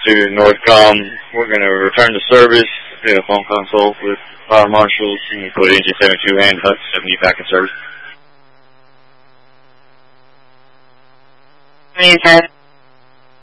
to Northcom. We're going to return to service, do a phone consult with fire marshals, and put Engine 72 and Hut 70 back in service.